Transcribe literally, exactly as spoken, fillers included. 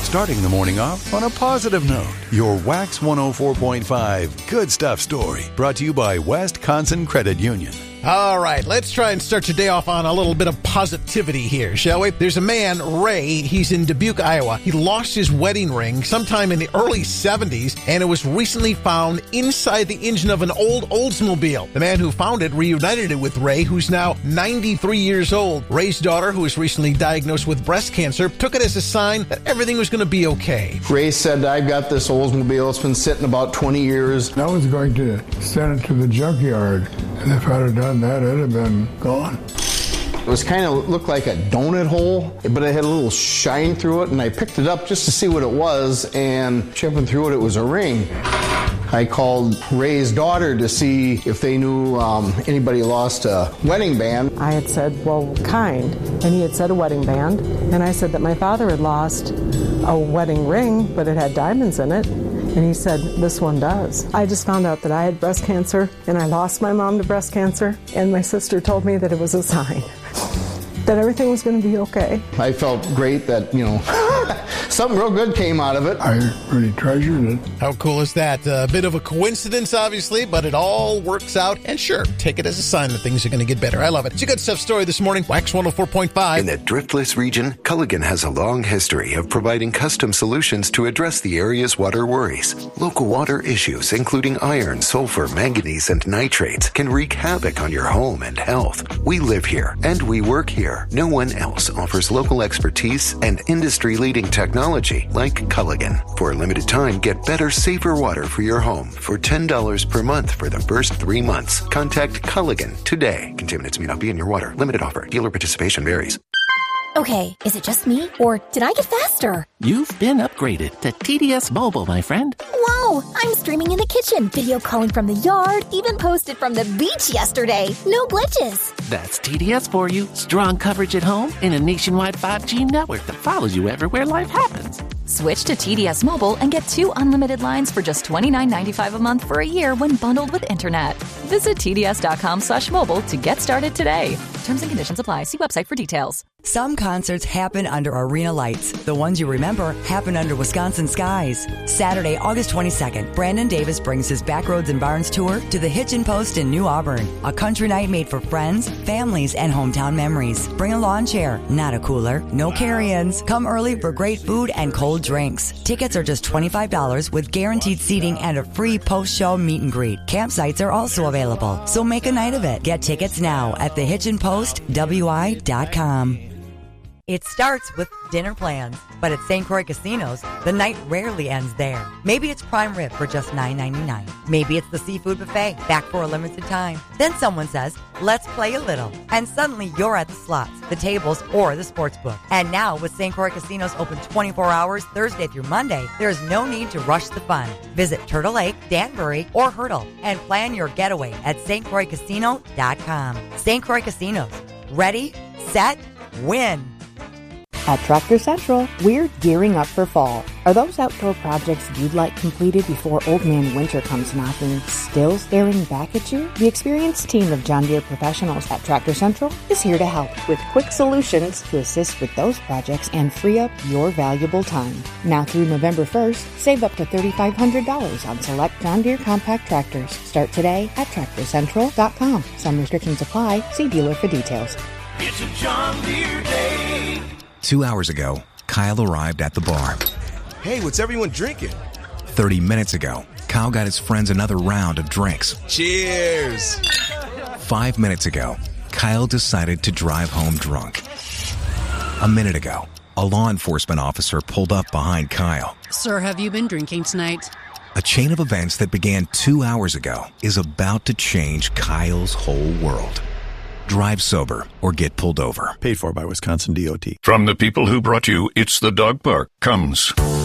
starting the morning off on a positive note. Your Wax one oh four point five Good Stuff story, brought to you by Wisconsin Credit Union. All right, let's try and start your day off on a little bit of positivity here, shall we? There's a man, Ray, he's in Dubuque, Iowa. He lost his wedding ring sometime in the early seventies, and it was recently found inside the engine of an old Oldsmobile. The man who found it reunited it with Ray, who's now ninety-three years old. Ray's daughter, who was recently diagnosed with breast cancer, took it as a sign that everything was going to be okay. Ray said, I've got this Oldsmobile. It's been sitting about twenty years. I was going to send it to the junkyard, and if I'd have done that, it'd have been gone. It was kind of looked like a donut hole, but it had a little shine through it, and I picked it up just to see what it was, and chipping through it, it was a ring. I called Ray's daughter to see if they knew um, anybody lost a wedding band. I had said, well, kind, and he had said a wedding band, and I said that my father had lost a wedding ring, but it had diamonds in it. And he said, this one does. I just found out that I had breast cancer, and I lost my mom to breast cancer, and my sister told me that it was a sign that everything was going to be okay. I felt great that, you know, something real good came out of it. I really treasured it. How cool is that? A bit of a coincidence, obviously, but it all works out. And sure, take it as a sign that things are going to get better. I love it. It's a Good Stuff story this morning. Wax one oh four point five. In the Driftless region, Culligan has a long history of providing custom solutions to address the area's water worries. Local water issues, including iron, sulfur, manganese, and nitrates, can wreak havoc on your home and health. We live here, and we work here. No one else offers local expertise and industry-leading technology like Culligan. For a limited time, get better, safer water for your home for ten dollars per month for the first three months. Contact Culligan today. Contaminants may not be in your water. Limited offer. Dealer participation varies. Okay, is it just me, or did I get faster? You've been upgraded to T D S Mobile, my friend. Whoa, I'm streaming in the kitchen, video calling from the yard, even posted from the beach yesterday. No glitches. That's T D S for you. Strong coverage at home and a nationwide five G network that follows you everywhere life happens. Switch to T D S Mobile and get two unlimited lines for just twenty-nine ninety-five a month for a year when bundled with internet. Visit tds.com slash mobile to get started today. Terms and conditions apply. See website for details. Some concerts happen under arena lights. The ones you remember happen under Wisconsin skies. Saturday, August twenty-second, Brandon Davis brings his Backroads and Barns tour to the Hitchin Post in New Auburn. A country night made for friends, families, and hometown memories. Bring a lawn chair, not a cooler. No carry-ins. Come early for great food and cold drinks. Tickets are just twenty-five dollars with guaranteed seating and a free post-show meet and greet. Campsites are also available, so make a night of it. Get tickets now at the hitchin post w i dot com. It starts with dinner plans, but at Saint Croix Casinos, the night rarely ends there. Maybe it's prime rib for just nine ninety-nine. Maybe it's the seafood buffet, back for a limited time. Then someone says, let's play a little. And suddenly you're at the slots, the tables, or the sports book. And now with Saint Croix Casinos open twenty-four hours Thursday through Monday, there's no need to rush the fun. Visit Turtle Lake, Danbury, or Hurdle and plan your getaway at s t croix casino dot com. Saint Croix Casinos. Ready, set, win. At Tractor Central, we're gearing up for fall. Are those outdoor projects you'd like completed before Old Man Winter comes knocking still staring back at you? The experienced team of John Deere professionals at Tractor Central is here to help with quick solutions to assist with those projects and free up your valuable time. Now through November first, save up to three thousand five hundred dollars on select John Deere compact tractors. Start today at tractor central dot com. Some restrictions apply. See dealer for details. It's a John Deere day. Two hours ago, Kyle arrived at the bar. Hey, what's everyone drinking? Thirty minutes ago, Kyle got his friends another round of drinks. Cheers! Five minutes ago, Kyle decided to drive home drunk. A minute ago, a law enforcement officer pulled up behind Kyle. Sir, have you been drinking tonight? A chain of events that began two hours ago is about to change Kyle's whole world. Drive sober or get pulled over. Paid for by Wisconsin D O T. From the people who brought you It's the Dog Park comes